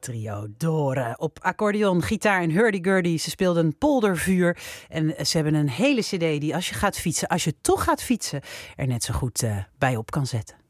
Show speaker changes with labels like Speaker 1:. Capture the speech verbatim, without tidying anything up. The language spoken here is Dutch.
Speaker 1: Trio Dore op accordeon, gitaar en hurdy-gurdy. Ze speelden Poldervuur. En ze hebben een hele cd die als je gaat fietsen, als je toch gaat fietsen, er net zo goed uh, bij op kan zetten.